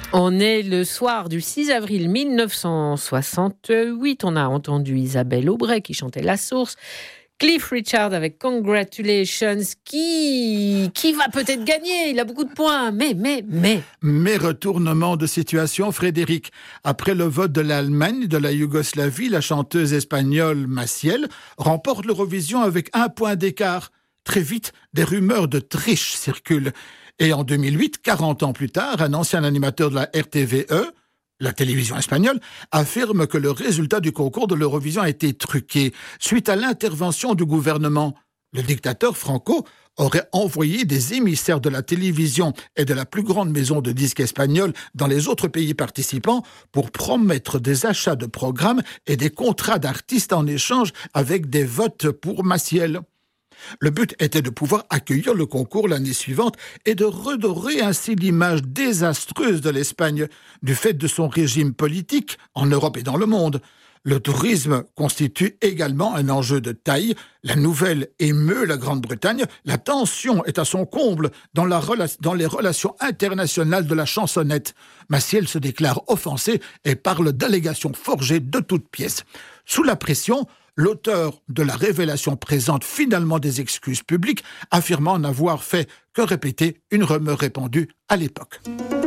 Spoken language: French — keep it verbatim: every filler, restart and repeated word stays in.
On est le soir du six avril mille neuf cent soixante-huit. On a entendu Isabelle Aubray qui chantait La Source. Cliff Richard avec Congratulations qui, qui va peut-être gagner. Il a beaucoup de points. Mais, mais, mais... Mais retournement de situation, Frédéric. Après le vote de l'Allemagne, de la Yougoslavie, la chanteuse espagnole Maciel remporte l'Eurovision avec un point d'écart. Très vite, des rumeurs de triche circulent. Et en deux mille huit, quarante ans plus tard, un ancien animateur de la R T V E, la télévision espagnole, affirme que le résultat du concours de l'Eurovision a été truqué suite à l'intervention du gouvernement. Le dictateur Franco aurait envoyé des émissaires de la télévision et de la plus grande maison de disques espagnole dans les autres pays participants pour promettre des achats de programmes et des contrats d'artistes en échange avec des votes pour Maciel. Le but était de pouvoir accueillir le concours l'année suivante et de redorer ainsi l'image désastreuse de l'Espagne du fait de son régime politique en Europe et dans le monde. Le tourisme constitue également un enjeu de taille. La nouvelle émeut la Grande-Bretagne. La tension est à son comble dans, la rela- dans les relations internationales de la chansonnette. Maciel se déclare offensé et parle d'allégations forgées de toutes pièces. Sous la pression, l'auteur de la révélation présente finalement des excuses publiques, affirmant n'avoir fait que répéter une rumeur répandue à l'époque.